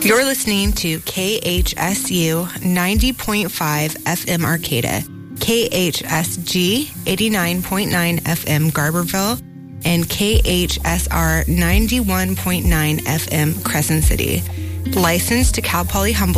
You're listening to KHSU 90.5 FM Arcata, KHSG 89.9 FM Garberville, and KHSR 91.9 FM Crescent City. Licensed to Cal Poly Humboldt.